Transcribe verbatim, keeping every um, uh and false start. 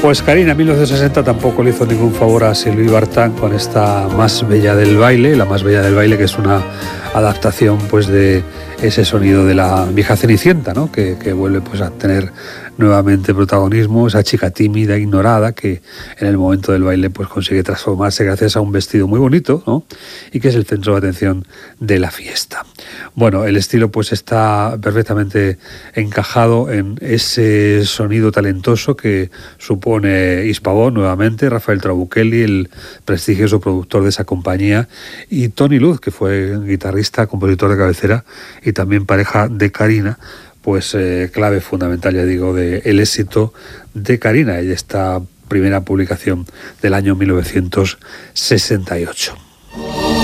Pues Carina, en mil novecientos sesenta tampoco le hizo ningún favor a Sylvie Vartan con esta Más bella del baile, la Más bella del baile, que es una adaptación pues de ese sonido de la vieja Cenicienta, ¿no? que, que vuelve pues a tener nuevamente protagonismo, esa chica tímida, ignorada, que en el momento del baile pues consigue transformarse gracias a un vestido muy bonito, ¿no? Y que es el centro de atención de la fiesta. Bueno, el estilo pues está perfectamente encajado en ese sonido talentoso que supone Hispavón nuevamente, Rafael Trabuchelli, el prestigioso productor de esa compañía, y Tony Luz, que fue guitarrista, compositor de cabecera y también pareja de Carina, pues eh, clave fundamental, ya digo, del éxito de Carina y de esta primera publicación del año mil novecientos sesenta y ocho.